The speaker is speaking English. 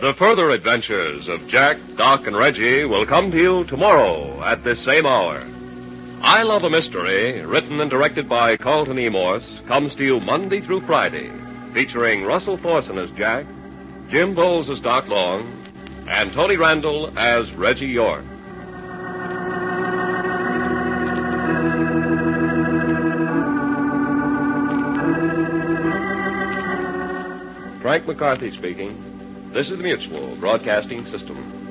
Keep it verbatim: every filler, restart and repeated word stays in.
The further adventures of Jack, Doc, and Reggie will come to you tomorrow at this same hour. I Love a Mystery, written and directed by Carlton E. Morse, comes to you Monday through Friday, featuring Russell Thorson as Jack, Jim Bowles as Doc Long, and Tony Randall as Reggie York. Frank McCarthy speaking. This is the Mutual Broadcasting System.